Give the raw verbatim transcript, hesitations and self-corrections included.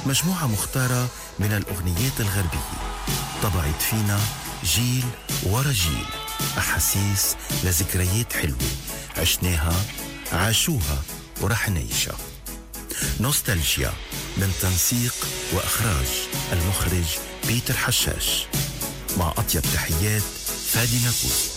مجموعة مختارة من الأغنيات الغربية طبعت فينا جيل ورا جيل، أحاسيس لذكريات حلوة عشناها عاشوها ورح نعيشها. نوستالجيا من تنسيق وإخراج المخرج بيتر حشاش، مع أطيب تحيات فادي نابوس.